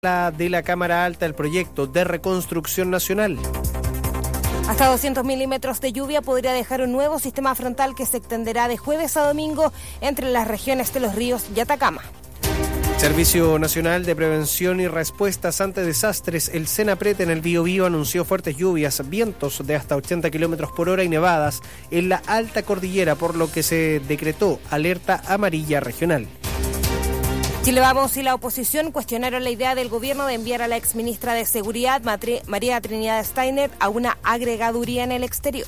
de la Cámara Alta el proyecto de reconstrucción nacional. Hasta 200 milímetros de lluvia podría dejar un nuevo sistema frontal que se extenderá de jueves a domingo entre las regiones de Los Ríos y Atacama. Servicio Nacional de Prevención y Respuestas ante Desastres, el Senapred en el Biobío anunció fuertes lluvias, vientos de hasta 80 kilómetros por hora y nevadas en la alta cordillera, por lo que se decretó alerta amarilla regional. Chile Vamos y la oposición cuestionaron la idea del gobierno de enviar a la exministra de Seguridad, María Trinidad Steiner, a una agregaduría en el exterior.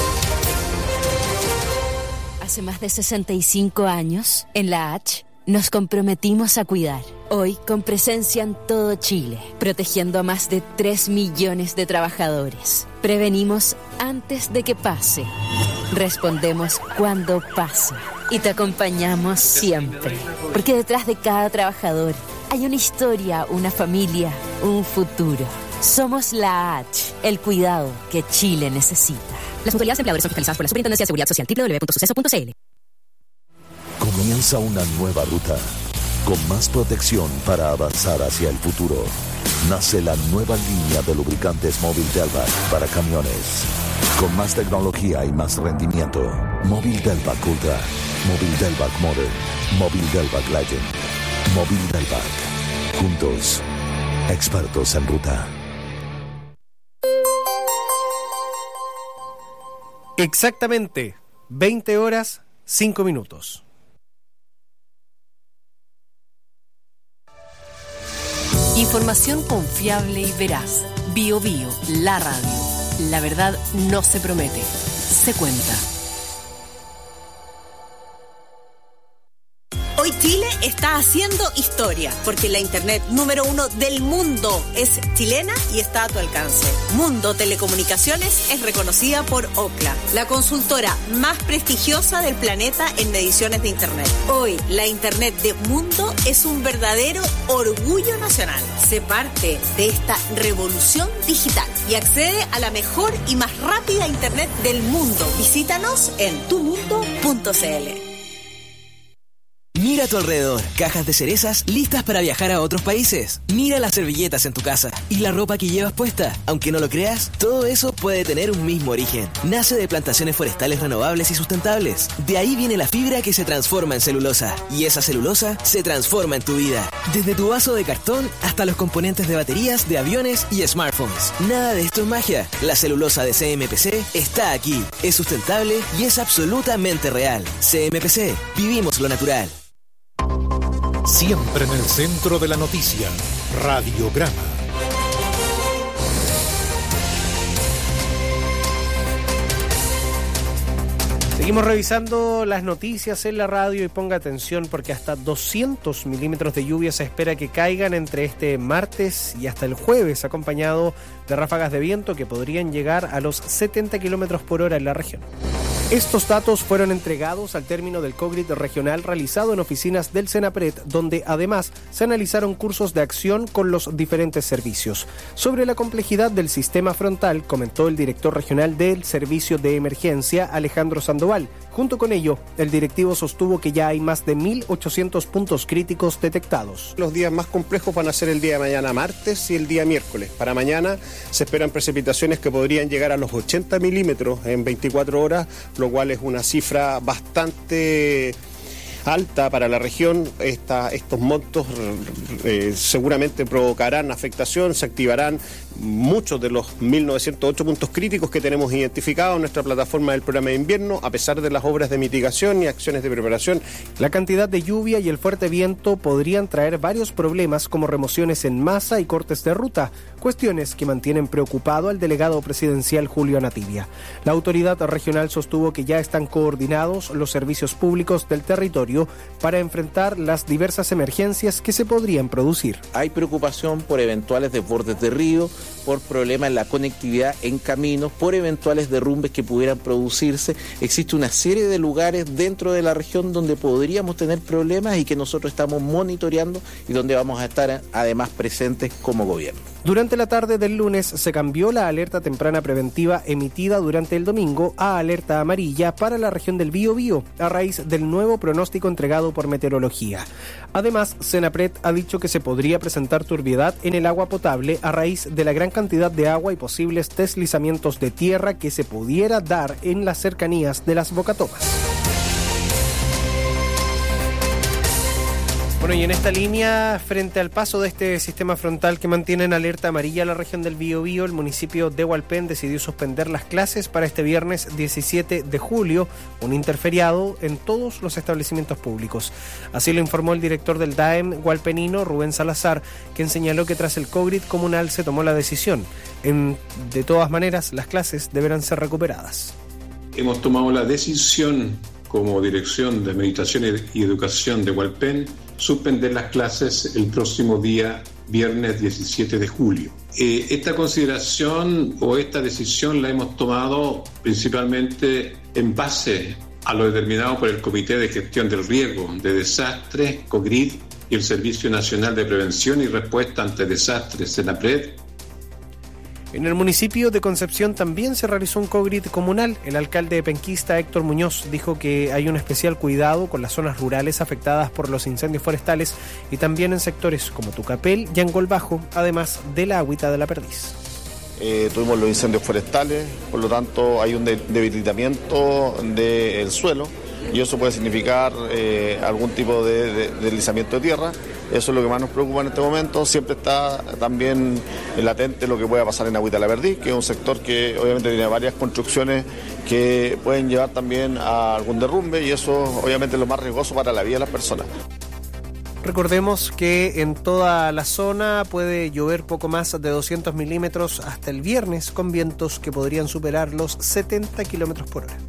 Hace más de 65 años, en la H, nos comprometimos a cuidar. Hoy, con presencia en todo Chile, protegiendo a más de 3 millones de trabajadores. Prevenimos antes de que pase. Respondemos cuando pase. Y te acompañamos siempre. Porque detrás de cada trabajador hay una historia, una familia, un futuro. Somos la H, el cuidado que Chile necesita. Las autoridades empleadoras son fiscalizadas por la Superintendencia de Seguridad Social, www.suceso.cl. Comienza una nueva ruta, con más protección para avanzar hacia el futuro. Nace la nueva línea de lubricantes Móvil Delvac para camiones. Con más tecnología y más rendimiento. Móvil Delvac Ultra, Móvil Delvac Modern, Móvil Delvac Legend, Móvil Delvac. Juntos, expertos en ruta. Exactamente, 20 horas, 5 minutos. Información confiable y veraz. Biobío, la radio. La verdad no se promete, se cuenta. Hoy Chile está haciendo historia, porque la internet número 1 del mundo es chilena y está a tu alcance. Mundo Telecomunicaciones es reconocida por Ookla, la consultora más prestigiosa del planeta en mediciones de internet. Hoy, la internet de Mundo es un verdadero orgullo nacional. Sé parte de esta revolución digital y accede a la mejor y más rápida internet del mundo. Visítanos en tumundo.cl. Mira a tu alrededor, cajas de cerezas listas para viajar a otros países. Mira las servilletas en tu casa y la ropa que llevas puesta. Aunque no lo creas, todo eso puede tener un mismo origen. Nace de plantaciones forestales renovables y sustentables. De ahí viene la fibra que se transforma en celulosa. Y esa celulosa se transforma en tu vida. Desde tu vaso de cartón hasta los componentes de baterías, de aviones y smartphones. Nada de esto es magia. La celulosa de CMPC está aquí. Es sustentable y es absolutamente real. CMPC, vivimos lo natural. Siempre en el centro de la noticia, Radiograma. Seguimos revisando las noticias en la radio y ponga atención porque hasta 200 milímetros de lluvia se espera que caigan entre este martes y hasta el jueves, acompañado de ráfagas de viento que podrían llegar a los 70 kilómetros por hora en la región. Estos datos fueron entregados al término del COGRIT regional realizado en oficinas del Senapred, donde además se analizaron cursos de acción con los diferentes servicios. Sobre la complejidad del sistema frontal, comentó el director regional del Servicio de Emergencia, Alejandro Sandoval. Junto con ello, el directivo sostuvo que ya hay más de 1.800 puntos críticos detectados. Los días más complejos van a ser el día de mañana martes y el día miércoles. Para mañana se esperan precipitaciones que podrían llegar a los 80 milímetros en 24 horas, lo cual es una cifra bastante alta para la región. Estos montos seguramente provocarán afectación, se activarán muchos de los 1.908 puntos críticos que tenemos identificados en nuestra plataforma del programa de invierno, a pesar de las obras de mitigación y acciones de preparación. La cantidad de lluvia y el fuerte viento podrían traer varios problemas como remociones en masa y cortes de ruta, cuestiones que mantienen preocupado al delegado presidencial Julio Anativia. La autoridad regional sostuvo que ya están coordinados los servicios públicos del territorio para enfrentar las diversas emergencias que se podrían producir. Hay preocupación por eventuales desbordes de río, por problemas en la conectividad en caminos, por eventuales derrumbes que pudieran producirse. Existe una serie de lugares dentro de la región donde podríamos tener problemas y que nosotros estamos monitoreando y donde vamos a estar además presentes como gobierno. Durante la tarde del lunes se cambió la alerta temprana preventiva emitida durante el domingo a alerta amarilla para la región del Biobío a raíz del nuevo pronóstico entregado por Meteorología. Además, Senapred ha dicho que se podría presentar turbiedad en el agua potable a raíz de la gran cantidad de agua y posibles deslizamientos de tierra que se pudiera dar en las cercanías de las Bocatomas. Bueno, y en esta línea, frente al paso de este sistema frontal que mantiene en alerta amarilla la región del Biobío, el municipio de Hualpén decidió suspender las clases para este viernes 17 de julio, un interferiado en todos los establecimientos públicos. Así lo informó el director del DAEM hualpenino, Rubén Salazar, quien señaló que tras el COVID comunal se tomó la decisión. De todas maneras, las clases deberán ser recuperadas. Hemos tomado la decisión como Dirección de Administración y Educación de Hualpén suspender las clases el próximo día viernes 17 de julio. Esta consideración o esta decisión la hemos tomado principalmente en base a lo determinado por el Comité de Gestión del Riesgo de Desastres, COGRID, y el Servicio Nacional de Prevención y Respuesta ante Desastres, Senapred. En el municipio de Concepción también se realizó un COGRID comunal. El alcalde penquista Héctor Muñoz dijo que hay un especial cuidado con las zonas rurales afectadas por los incendios forestales y también en sectores como Tucapel y Angol Bajo, además de la Agüita de la Perdiz. Tuvimos los incendios forestales, por lo tanto hay un debilitamiento del suelo y eso puede significar algún tipo de deslizamiento de tierra. Eso es lo que más nos preocupa en este momento. Siempre está también latente lo que pueda pasar en Agüita de la Perdiz, que es un sector que obviamente tiene varias construcciones que pueden llevar también a algún derrumbe y eso obviamente es lo más riesgoso para la vida de las personas. Recordemos que en toda la zona puede llover poco más de 200 milímetros hasta el viernes, con vientos que podrían superar los 70 kilómetros por hora.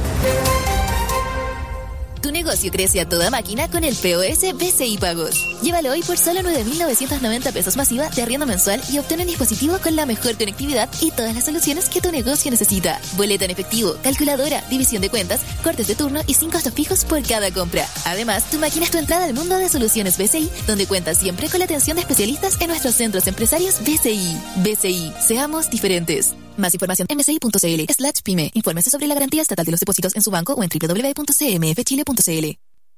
Tu negocio crece a toda máquina con el POS BCI Pagos. Llévalo hoy por solo 9.990 pesos masiva de arriendo mensual y obtén un dispositivo con la mejor conectividad y todas las soluciones que tu negocio necesita. Boleta en efectivo, calculadora, división de cuentas, cortes de turno y 5 costos fijos por cada compra. Además, tu máquina es tu entrada al mundo de soluciones BCI, donde cuentas siempre con la atención de especialistas en nuestros centros empresarios BCI. BCI, seamos diferentes. Más información en bci.cl/pyme. Infórmese sobre la garantía estatal de los depósitos en su banco o en www.cmfchile.cl.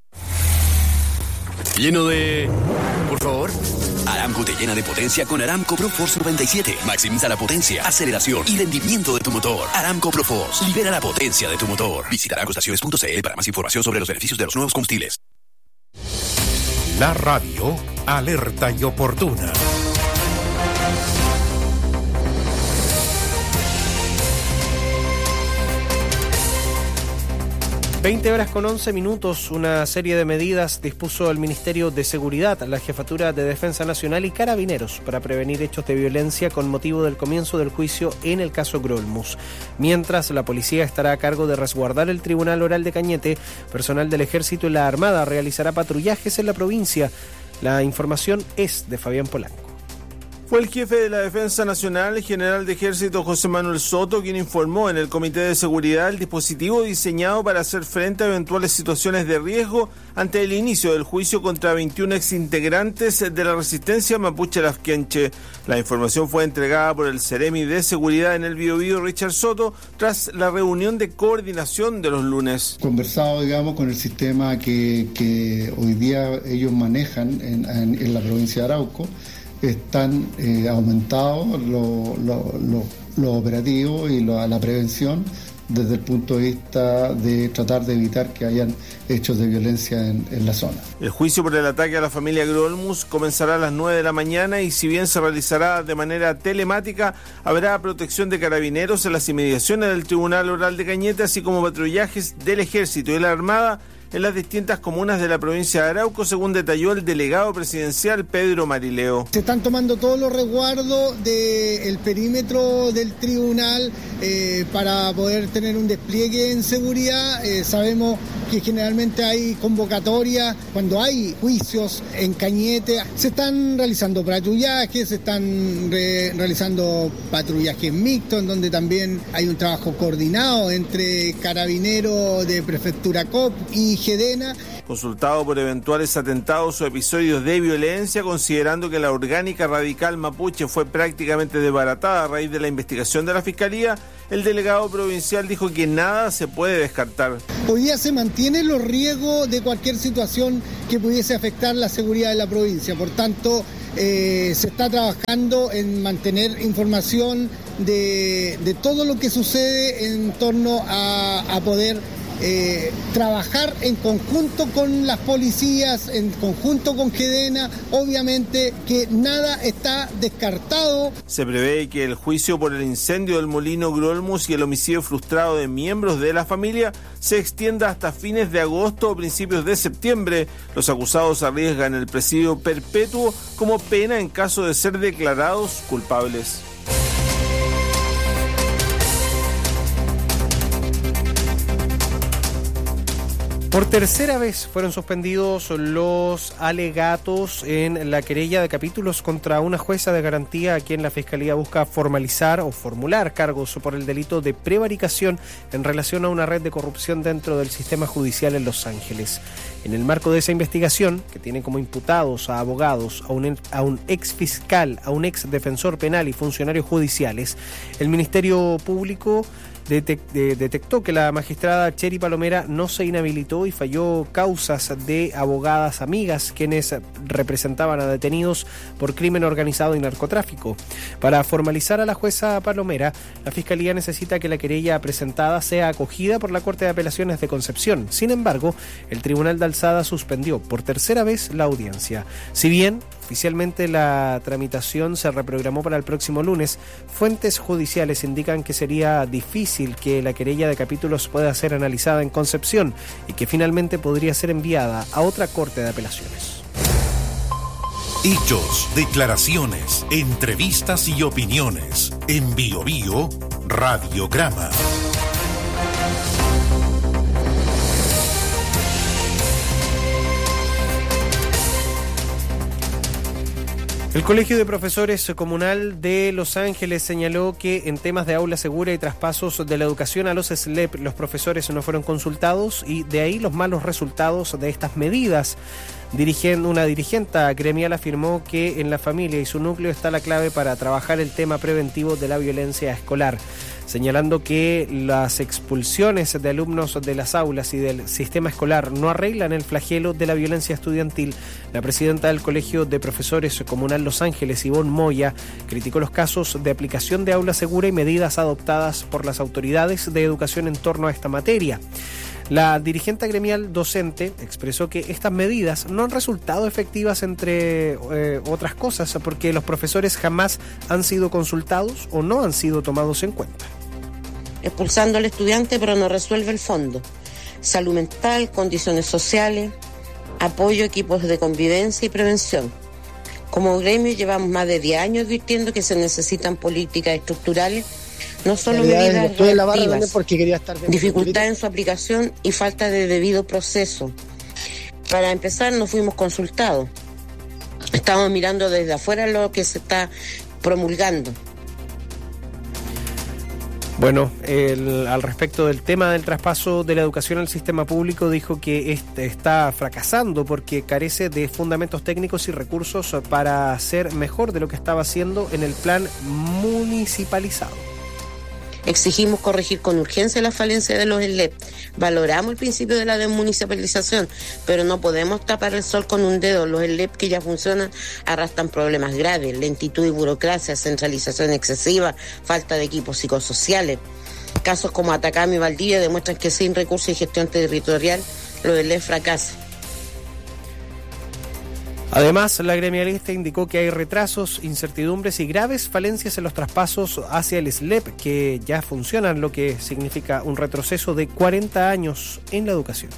Lleno de... Por favor. Aramco te llena de potencia con Aramco ProForce 97. Maximiza la potencia, aceleración y rendimiento de tu motor. Aramco ProForce. Libera la potencia de tu motor. Visita aramcoestaciones.cl para más información sobre los beneficios de los nuevos combustibles. La radio, alerta y oportuna. 20:11, una serie de medidas dispuso el Ministerio de Seguridad, la Jefatura de Defensa Nacional y Carabineros para prevenir hechos de violencia con motivo del comienzo del juicio en el caso Grolmus. Mientras, la policía estará a cargo de resguardar el Tribunal Oral de Cañete, personal del Ejército y la Armada realizará patrullajes en la provincia. La información es de Fabián Polanco. Fue el jefe de la Defensa Nacional, general de Ejército José Manuel Soto, quien informó en el Comité de Seguridad el dispositivo diseñado para hacer frente a eventuales situaciones de riesgo ante el inicio del juicio contra 21 exintegrantes de la resistencia mapuche lafkenche. La información fue entregada por el Ceremi de Seguridad en el Biobío, Richard Soto, tras la reunión de coordinación de los lunes. Conversado, con el sistema que hoy día ellos manejan en la provincia de Arauco. Están aumentados los operativos y la prevención desde el punto de vista de tratar de evitar que hayan hechos de violencia en la zona. El juicio por el ataque a la familia Grolmus comenzará a las 9 de la mañana y si bien se realizará de manera telemática, habrá protección de carabineros en las inmediaciones del Tribunal Oral de Cañete, así como patrullajes del Ejército y la Armada en las distintas comunas de la provincia de Arauco, según detalló el delegado presidencial Pedro Marileo. Se están tomando todos los resguardos del perímetro del tribunal para poder tener un despliegue en seguridad. Sabemos que generalmente hay convocatorias cuando hay juicios en Cañete. Se están realizando patrullajes, se están realizando patrullajes mixtos, en donde también hay un trabajo coordinado entre carabineros de Prefectura COP y GEDENA. Consultado por eventuales atentados o episodios de violencia, considerando que la orgánica radical mapuche fue prácticamente desbaratada a raíz de la investigación de la Fiscalía, el delegado provincial dijo que nada se puede descartar. Hoy día se mantiene los riesgos de cualquier situación que pudiese afectar la seguridad de la provincia. Por tanto, se está trabajando en mantener información de todo lo que sucede en torno a poder trabajar en conjunto con las policías, en conjunto con GEDENA. Obviamente que nada está descartado. Se prevé que el juicio por el incendio del molino Grolmus y el homicidio frustrado de miembros de la familia se extienda hasta fines de agosto o principios de septiembre. Los acusados arriesgan el presidio perpetuo como pena en caso de ser declarados culpables. Por tercera vez fueron suspendidos los alegatos en la querella de capítulos contra una jueza de garantía a quien la Fiscalía busca formalizar o formular cargos por el delito de prevaricación en relación a una red de corrupción dentro del sistema judicial en Los Ángeles. En el marco de esa investigación, que tiene como imputados a abogados, a un ex fiscal, a un ex defensor penal y funcionarios judiciales, el Ministerio Público detectó que la magistrada Cheri Palomera no se inhabilitó y falló causas de abogadas amigas quienes representaban a detenidos por crimen organizado y narcotráfico. Para formalizar a la jueza Palomera, la Fiscalía necesita que la querella presentada sea acogida por la Corte de Apelaciones de Concepción. Sin embargo, el Tribunal de Alzada suspendió por tercera vez la audiencia. Si bien oficialmente la tramitación se reprogramó para el próximo lunes, fuentes judiciales indican que sería difícil que la querella de capítulos pueda ser analizada en Concepción y que finalmente podría ser enviada a otra corte de apelaciones. Hechos, declaraciones, entrevistas y opiniones. En Bio Bio, Radiograma. El Colegio de Profesores Comunal de Los Ángeles señaló que en temas de aula segura y traspasos de la educación a los SLEP, los profesores no fueron consultados y de ahí los malos resultados de estas medidas. Una dirigente gremial afirmó que en la familia y su núcleo está la clave para trabajar el tema preventivo de la violencia escolar, señalando que las expulsiones de alumnos de las aulas y del sistema escolar no arreglan el flagelo de la violencia estudiantil. La presidenta del Colegio de Profesores Comunal Los Ángeles, Ivonne Moya, criticó los casos de aplicación de aula segura y medidas adoptadas por las autoridades de educación en torno a esta materia. La dirigente gremial docente expresó que estas medidas no han resultado efectivas, entre otras cosas, porque los profesores jamás han sido consultados o no han sido tomados en cuenta. Expulsando al estudiante, pero no resuelve el fondo. Salud mental, condiciones sociales, apoyo a equipos de convivencia y prevención. Como gremio llevamos más de 10 años advirtiendo que se necesitan políticas estructurales, no solo medidas reactivas, dificultad en su aplicación y falta de debido proceso. Para empezar, no fuimos consultados. Estamos mirando desde afuera lo que se está promulgando. Bueno, al respecto del tema del traspaso de la educación al sistema público, dijo que está fracasando porque carece de fundamentos técnicos y recursos para hacer mejor de lo que estaba haciendo en el plan municipalizado. Exigimos corregir con urgencia la falencia de los SLEP. Valoramos el principio de la desmunicipalización, pero no podemos tapar el sol con un dedo. Los SLEP que ya funcionan arrastran problemas graves, lentitud y burocracia, centralización excesiva, falta de equipos psicosociales. Casos como Atacama y Valdivia demuestran que sin recursos y gestión territorial, los SLEP fracasan. Además, la gremialista indicó que hay retrasos, incertidumbres y graves falencias en los traspasos hacia el SLEP, que ya funcionan, lo que significa un retroceso de 40 años en la educación.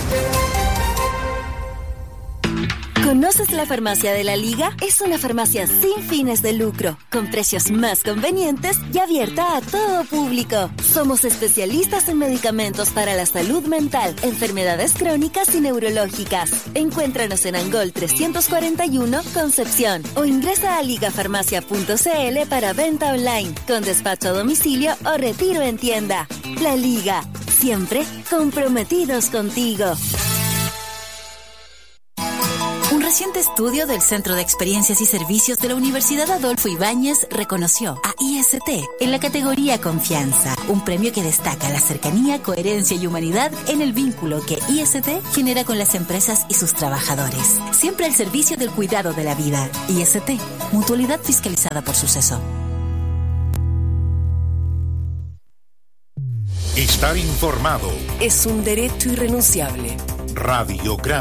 ¿Conoces la Farmacia de la Liga? Es una farmacia sin fines de lucro, con precios más convenientes y abierta a todo público. Somos especialistas en medicamentos para la salud mental, enfermedades crónicas y neurológicas. Encuéntranos en Angol 341, Concepción, o ingresa a ligafarmacia.cl para venta online, con despacho a domicilio o retiro en tienda. La Liga, siempre comprometidos contigo. reciente estudio del Centro de Experiencias y Servicios de la Universidad Adolfo Ibáñez reconoció a IST en la categoría Confianza, un premio que destaca la cercanía, coherencia y humanidad en el vínculo que IST genera con las empresas y sus trabajadores. Siempre al servicio del cuidado de la vida. IST, Mutualidad fiscalizada por Suceso. Estar informado es un derecho irrenunciable. Radiograma.